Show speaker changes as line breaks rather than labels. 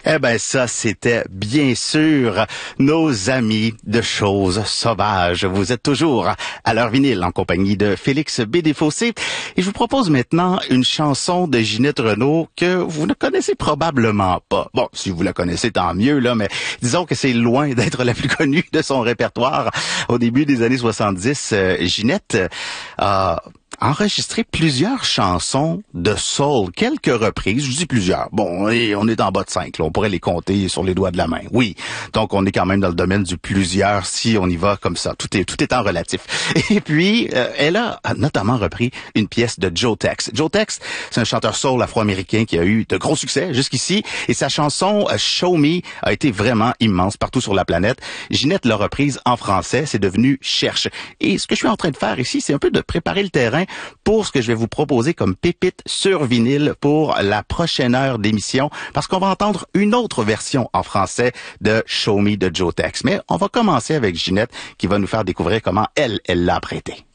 Eh ben ça, c'était bien sûr nos amis de choses sauvages. Vous êtes toujours à l'heure vinyle en compagnie de Félix B. Desfossés. Et je vous propose maintenant une chanson de Ginette Renault que vous ne connaissez probablement pas. Bon, si vous la connaissez, tant mieux, là, mais disons que c'est loin d'être la plus connue de son répertoire. Au début des années 70, Ginette a enregistré plusieurs chansons de soul, quelques reprises, je dis plusieurs. Bon, et on est en bas de 5, là, on pourrait les compter sur les doigts de la main. Oui, donc on est quand même dans le domaine du plusieurs si on y va comme ça, tout est en relatif. Et puis, elle a notamment repris une pièce de Joe Tex. Joe Tex, c'est un chanteur soul afro-américain qui a eu de gros succès jusqu'ici, et sa chanson Show Me a été vraiment immense partout sur la planète. Ginette l'a reprise en français, c'est devenu Cherche. Et ce que je suis en train de faire ici, c'est un peu de préparer le terrain pour ce que je vais vous proposer comme pépite sur vinyle pour la prochaine heure d'émission, parce qu'on va entendre une autre version en français de Show Me de Joe Tex. Mais on va commencer avec Ginette qui va nous faire découvrir comment elle l'a prêté.